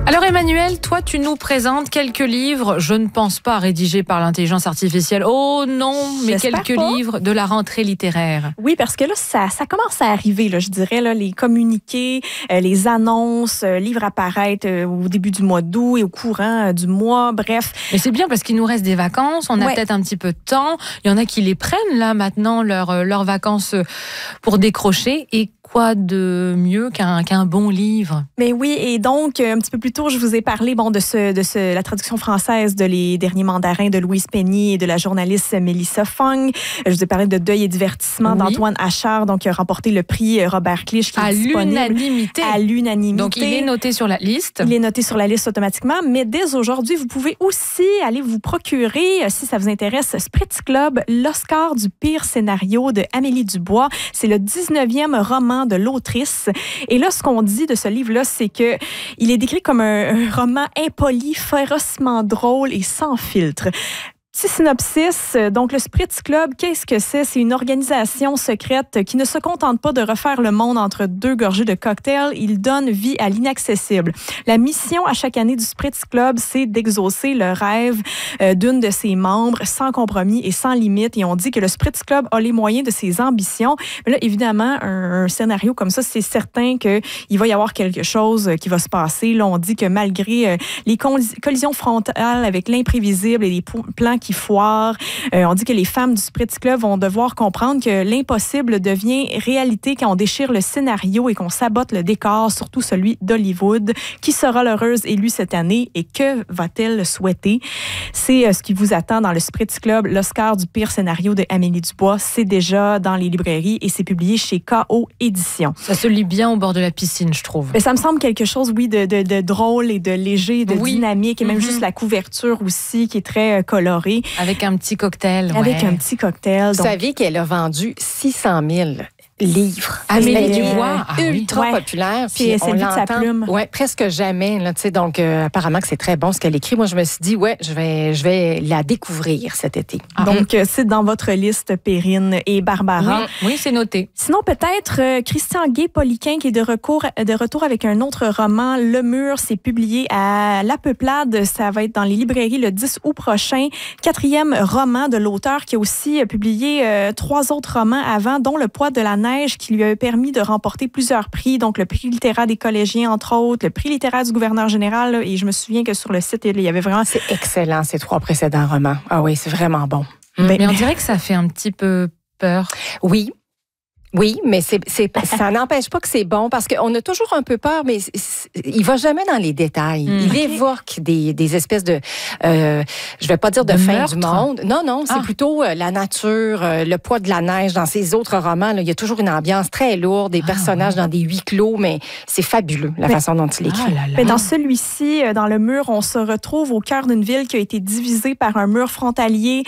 Alors Emmanuel, toi tu nous présentes quelques livres, je ne pense pas rédigés par l'intelligence artificielle, oh non, mais J'espère quelques pas. livres de la rentrée littéraire. Oui, parce que là, ça commence à arriver, là, je dirais, là, les communiqués, les annonces, livres apparaître au début du mois d'août et au courant du mois, bref. Mais c'est bien parce qu'il nous reste des vacances, on a Ouais. peut-être un petit peu de temps, il y en a qui les prennent là maintenant, leurs vacances pour décrocher, et quoi de mieux qu'un bon livre? Mais oui, et donc, un petit peu plus tôt, je vous ai parlé de la traduction française de Les Derniers Mandarins de Louise Penny et de la journaliste Mélissa Fung. Je vous ai parlé de Deuil et divertissement Oui. d'Antoine Achard, donc qui a remporté le prix Robert Clich, qui est À disponible l'unanimité. à l'unanimité. Donc il est noté sur la liste. Il est noté sur la liste automatiquement, mais dès aujourd'hui, vous pouvez aussi aller vous procurer, si ça vous intéresse, Spritz Club, l'Oscar du pire scénario de Amélie Dubois. C'est le 19e roman de l'autrice. Et là, ce qu'on dit de ce livre-là, c'est que il est décrit comme un roman impoli, férocement drôle et sans filtre. Petit synopsis, donc le Spritz Club, qu'est-ce que c'est? C'est une organisation secrète qui ne se contente pas de refaire le monde entre deux gorgées de cocktail, il donne vie à l'inaccessible. La mission à chaque année du Spritz Club, c'est d'exaucer le rêve d'une de ses membres sans compromis et sans limite. Et on dit que le Spritz Club a les moyens de ses ambitions. Mais là, évidemment, un scénario comme ça, c'est certain qu'il va y avoir quelque chose qui va se passer. Là, on dit que malgré les collisions frontales avec l'imprévisible et les plans qui foirent. On dit que les femmes du Spritz Club vont devoir comprendre que l'impossible devient réalité quand on déchire le scénario et qu'on sabote le décor, surtout celui d'Hollywood. Qui sera l'heureuse élue cette année et que va-t-elle souhaiter? C'est ce qui vous attend dans le Spritz Club, l'Oscar du pire scénario de Amélie Dubois. C'est déjà dans les librairies et c'est publié chez K.O. Éditions. Ça se lit bien au bord de la piscine, je trouve. Mais ça me semble quelque chose, oui, de drôle et de léger, de Oui. dynamique, et même juste la couverture aussi qui est très colorée. Avec un petit cocktail. Avec ouais. un petit cocktail. Vous Donc, savez qu'elle a vendu 600 000 livres. Amélie Elle est Dubois, ah oui. ultra Ouais. populaire. Puis c'est le but de sa l'entend, plume. ouais, presque jamais. Là, donc, apparemment que c'est très bon ce qu'elle écrit. Moi, je me suis dit, ouais, je vais la découvrir cet été. donc c'est dans votre liste, Perrine et Barbara. Oui, c'est noté. Sinon, peut-être Christian Gay-Poliquin qui est de retour avec un autre roman, Le Mur. C'est publié à La Peuplade. Ça va être dans les librairies le 10 août prochain. 4e roman de l'auteur qui a aussi publié 3 autres romans avant, dont Le poids de la neige, qui lui a permis de remporter plusieurs prix. Donc, le prix littéraire des collégiens, entre autres, le prix littéraire du gouverneur général. Là, et je me souviens que sur le site, il y avait vraiment... C'est excellent, ces 3 précédents romans. Ah oui, c'est vraiment bon. Mais on dirait que ça fait un petit peu peur. Oui, mais ça n'empêche pas que c'est bon parce qu'on a toujours un peu peur, mais il va jamais dans les détails. Il évoque des espèces de, je vais pas dire de fin meurtre? du monde. Non, c'est plutôt la nature, le poids de la neige dans ses autres romans. Là, il y a toujours une ambiance très lourde, des personnages dans des huis clos, mais c'est fabuleux la façon dont il écrit. Ah là là. Mais dans celui-ci, dans Le Mur, on se retrouve au cœur d'une ville qui a été divisée par un mur frontalier.